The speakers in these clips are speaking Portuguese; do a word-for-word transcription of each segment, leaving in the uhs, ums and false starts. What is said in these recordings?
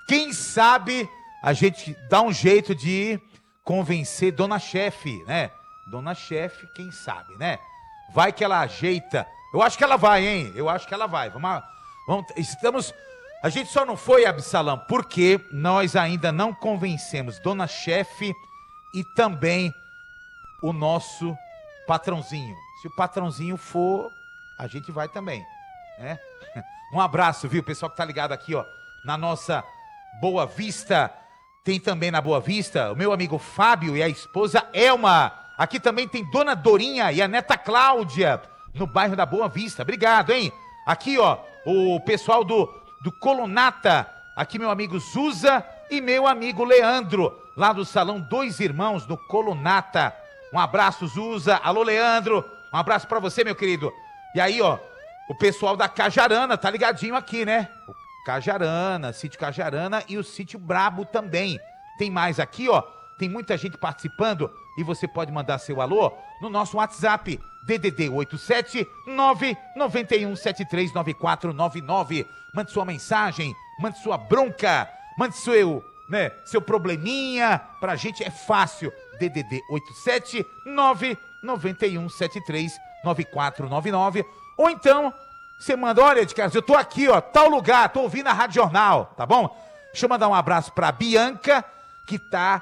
Quem sabe a gente dá um jeito de convencer Dona Chefe, né? Dona Chefe, quem sabe, né? Vai que ela ajeita. Eu acho que ela vai, hein? Eu acho que ela vai. Vamos, vamos estamos... A gente só não foi, Absalão, porque nós ainda não convencemos Dona Chefe e também o nosso patrãozinho. Se o patrãozinho for, a gente vai também, né? Um abraço, viu? Pessoal que tá ligado aqui, ó, na nossa Boa Vista. Tem também na Boa Vista o meu amigo Fábio e a esposa Elma. Aqui também tem Dona Dorinha e a neta Cláudia, no bairro da Boa Vista. Obrigado, hein? Aqui, ó, o pessoal do, do Colonata. Aqui meu amigo Zuza e meu amigo Leandro, lá do Salão Dois Irmãos, no Colonata. Um abraço, Zuza. Alô, Leandro. Um abraço pra você, meu querido. E aí, ó, o pessoal da Cajarana tá ligadinho aqui, né? O Cajarana, Sítio Cajarana e o Sítio Brabo também. Tem mais aqui, ó. Tem muita gente participando e você pode mandar seu alô no nosso WhatsApp, D D D oito sete nove nove um sete três nove quatro nove nove. Mande sua mensagem, mande sua bronca, mande seu, né, seu probleminha. Pra gente é fácil. D D D oito sete nove nove um sete três nove quatro nove nove. Ou então, você manda, olha, de casa, eu tô aqui, ó, tal lugar, tô ouvindo a Rádio Jornal, tá bom? Deixa eu mandar um abraço pra Bianca, que tá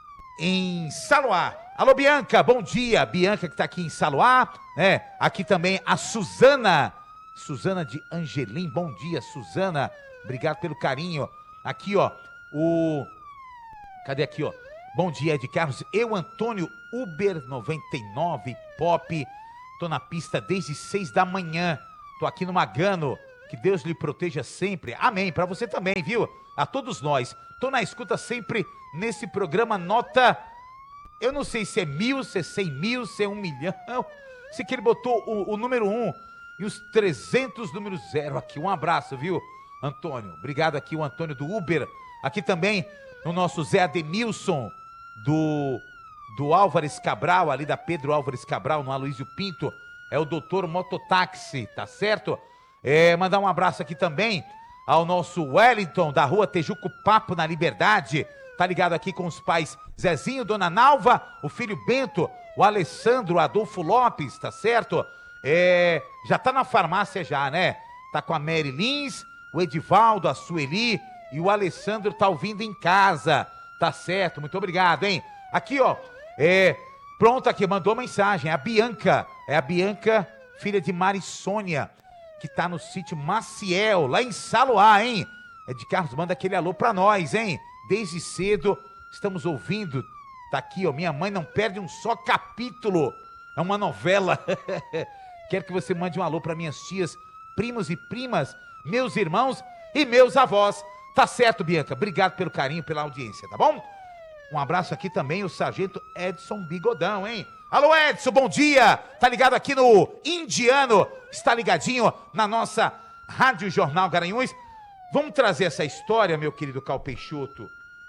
em Saloá. Alô, Bianca, bom dia. Bianca que tá aqui em Saloá, né? Aqui também a Suzana, Suzana de Angelim, bom dia, Suzana. Obrigado pelo carinho. Aqui, ó, o... Cadê aqui, ó? Bom dia, Ed Carlos. Eu, Antônio, Uber noventa e nove, Pop. Tô na pista desde seis da manhã. Tô aqui no Magano. Que Deus lhe proteja sempre. Amém. Pra você também, viu? A todos nós. Tô na escuta sempre nesse programa Nota... Eu não sei se é mil, se é cem mil, se é um milhão. Se que ele botou o, o número um e os trezentos número zero aqui. Um abraço, viu, Antônio? Obrigado aqui, o Antônio do Uber. Aqui também o nosso Zé Ademilson do, do Álvares Cabral, ali da Pedro Álvares Cabral, no Aloysio Pinto. É o doutor Mototáxi, tá certo? É, mandar um abraço aqui também ao nosso Wellington, da rua Tejuco Papo, na Liberdade. Tá ligado aqui com os pais Zezinho, Dona Nalva, o filho Bento, o Alessandro, Adolfo Lopes, tá certo? É, já tá na farmácia já, né? Tá com a Mary Lins, o Edivaldo, a Sueli e o Alessandro tá ouvindo em casa, tá certo? Muito obrigado, hein? Aqui, ó, é, pronto aqui, mandou mensagem, a Bianca, é a Bianca, filha de Marissônia, que tá no sítio Maciel, lá em Saloá, hein? É de Carlos, manda aquele alô pra nós, hein? Desde cedo, estamos ouvindo. Tá aqui, ó. Minha mãe não perde um só capítulo. É uma novela. Quero que você mande um alô para minhas tias, primos e primas, meus irmãos e meus avós. Tá certo, Bianca? Obrigado pelo carinho, pela audiência, tá bom? Um abraço aqui também, o sargento Edson Bigodão, hein? Alô, Edson, bom dia! Tá ligado aqui no Indiano? Está ligadinho na nossa Rádio Jornal Garanhuns? Vamos trazer essa história, meu querido Cal Peixoto,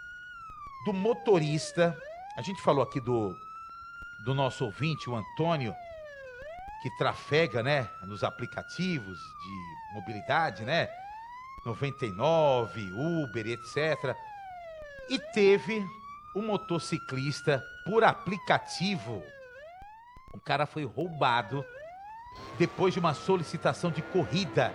do motorista. A gente falou aqui do, do nosso ouvinte, o Antônio, que trafega, né, nos aplicativos de mobilidade, né, noventa e nove, Uber, etcétera. E teve um motociclista por aplicativo. O cara foi roubado depois de uma solicitação de corrida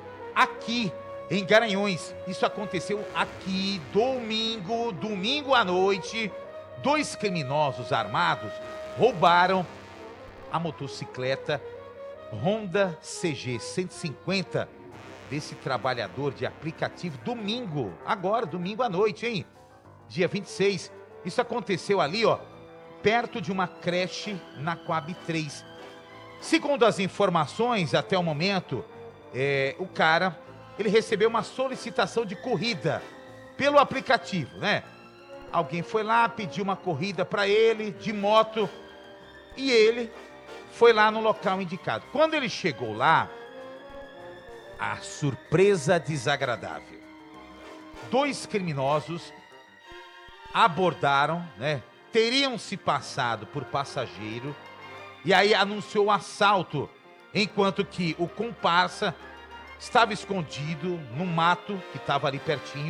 aqui em Garanhuns. Isso aconteceu aqui domingo, domingo à noite. Dois criminosos armados roubaram a motocicleta Honda C G cento e cinquenta desse trabalhador de aplicativo domingo, agora, domingo à noite, hein? Dia vinte e seis. Isso aconteceu ali, ó, perto de uma creche na Coab três. Segundo as informações até o momento, é, o cara... ele recebeu uma solicitação de corrida pelo aplicativo, né? Alguém foi lá, pediu uma corrida para ele de moto e ele foi lá no local indicado. Quando ele chegou lá, a surpresa desagradável. Dois criminosos abordaram, né? Teriam se passado por passageiro e aí anunciou o assalto, enquanto que o comparsa estava escondido no mato que estava ali pertinho